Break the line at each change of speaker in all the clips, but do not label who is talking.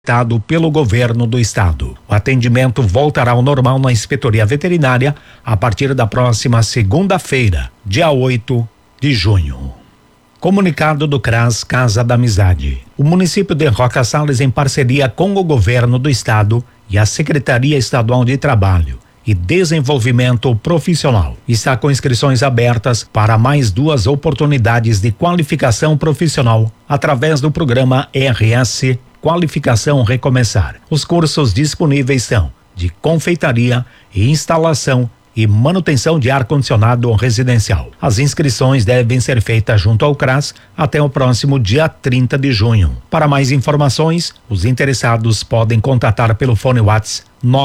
pelo governo do estado. O atendimento voltará ao normal na inspetoria veterinária a partir da próxima segunda-feira, dia 8 de junho. Comunicado do CRAS Casa da Amizade. O município de Roca Salles, em parceria com o governo do estado e a Secretaria Estadual de Trabalho e Desenvolvimento Profissional, está com inscrições abertas para mais 2 oportunidades de qualificação profissional através do programa RS Qualificação Recomeçar. Os cursos disponíveis são de confeitaria e instalação e manutenção de ar-condicionado residencial. As inscrições devem ser feitas junto ao CRAS até o próximo dia 30 de junho. Para mais informações, os interessados podem contatar pelo fone WhatsApp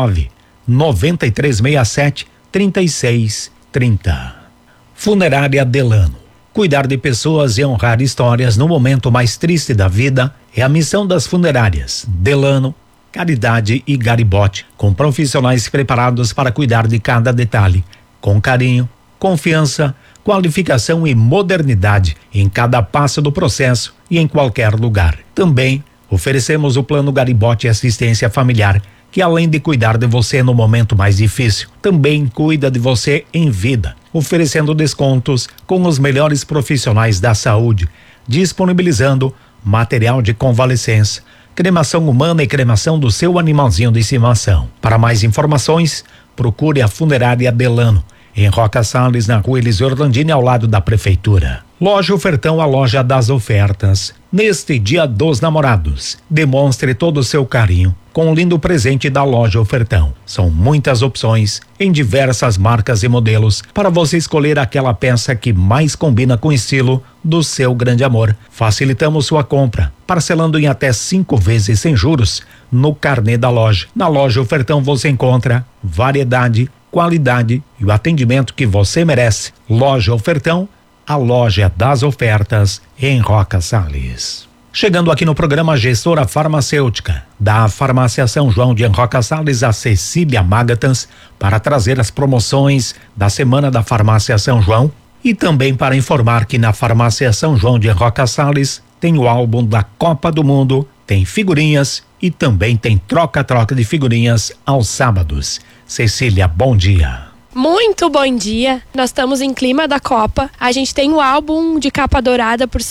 99367-3630. Funerária Delano. Cuidar de pessoas e honrar histórias no momento mais triste da vida é a missão das funerárias Delano, Caridade e Garibote, com profissionais preparados para cuidar de cada detalhe, com carinho, confiança, qualificação e modernidade em cada passo do processo e em qualquer lugar. Também oferecemos o Plano Garibote Assistência Familiar, que além de cuidar de você no momento mais difícil, também cuida de você em vida, oferecendo descontos com os melhores profissionais da saúde, disponibilizando material de convalescença, cremação humana e cremação do seu animalzinho de estimação. Para mais informações, procure a Funerária Delano, em Roca Salles, na Rua Eliseu Orlandini, ao lado da Prefeitura. Loja Ofertão, a loja das ofertas. Neste Dia dos Namorados, demonstre todo o seu carinho com um lindo presente da Loja Ofertão. São muitas opções em diversas marcas e modelos para você escolher aquela peça que mais combina com o estilo do seu grande amor. Facilitamos sua compra, parcelando em até 5 vezes sem juros no carnê da loja. Na Loja Ofertão você encontra variedade, qualidade e o atendimento que você merece. Loja Ofertão, a loja das ofertas em Roca Salles. Chegando aqui no programa, gestora farmacêutica da Farmácia São João de Roca Salles, a Cecília Magatans, para trazer as promoções da Semana da Farmácia São João e também para informar que na Farmácia São João de Roca Salles tem o álbum da Copa do Mundo, tem figurinhas e também tem troca-troca de figurinhas aos sábados. Cecília, bom dia.
Muito bom dia, nós estamos em clima da Copa, a gente tem o álbum de capa dourada por R$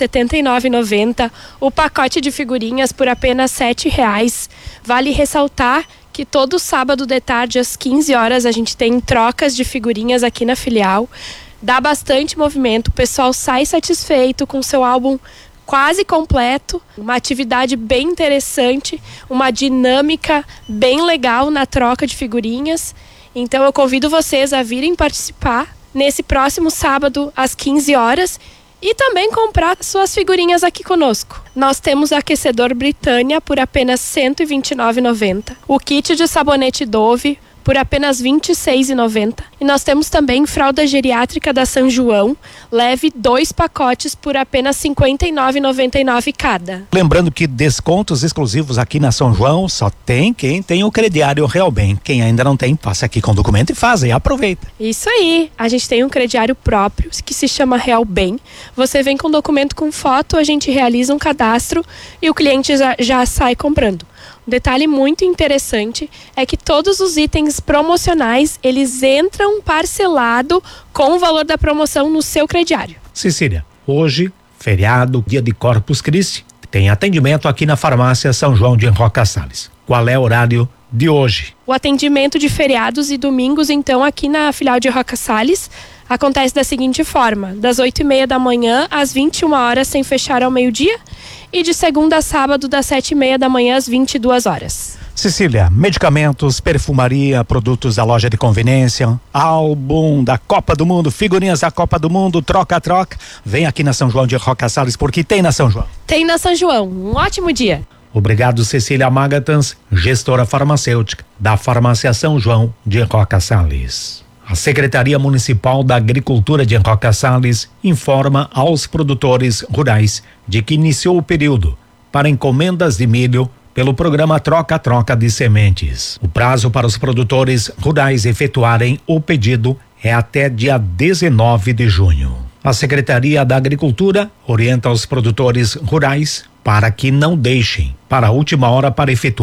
79,90, o pacote de figurinhas por apenas R$ 7,00. Vale ressaltar que todo sábado de tarde às 15 horas a gente tem trocas de figurinhas aqui na filial, dá bastante movimento, o pessoal sai satisfeito com seu álbum quase completo, uma atividade bem interessante, uma dinâmica bem legal na troca de figurinhas. Então eu convido vocês a virem participar nesse próximo sábado às 15 horas e também comprar suas figurinhas aqui conosco. Nós temos o aquecedor Britânia por apenas R$ 129,90, o kit de sabonete Dove por apenas R$ 26,90 e nós temos também fralda geriátrica da São João, leve 2 pacotes por apenas R$ 59,99 cada.
Lembrando que descontos exclusivos aqui na São João só tem quem tem o crediário Real Bem. Quem ainda não tem, passa aqui com o documento e faz, e aproveita.
Isso aí, a gente tem um crediário próprio que se chama Real Bem. Você vem com documento com foto, a gente realiza um cadastro e o cliente já sai comprando. Um detalhe muito interessante é que todos os itens promocionais, eles entram parcelado com o valor da promoção no seu crediário.
Cecília, hoje, feriado, dia de Corpus Christi, tem atendimento aqui na Farmácia São João de Roca Salles. Qual é o horário de hoje?
O atendimento de feriados e domingos, então, aqui na filial de Roca Salles, acontece da seguinte forma: das 8:30 da manhã às 21 horas, sem fechar ao meio-dia, e de segunda a sábado, das 7:30 da manhã às 22 horas.
Cecília, medicamentos, perfumaria, produtos da loja de conveniência, álbum da Copa do Mundo, figurinhas da Copa do Mundo, troca-troca. Vem aqui na São João de Roca Salles, porque tem na São João.
Tem na São João. Um ótimo dia.
Obrigado, Cecília Magatans, gestora farmacêutica da Farmácia São João de Roca Salles. A Secretaria Municipal da Agricultura de Roca Salles informa aos produtores rurais de que iniciou o período para encomendas de milho pelo programa Troca-Troca de Sementes. O prazo para os produtores rurais efetuarem o pedido é até dia 19 de junho. A Secretaria da Agricultura orienta os produtores rurais para que não deixem para a última hora para efetuar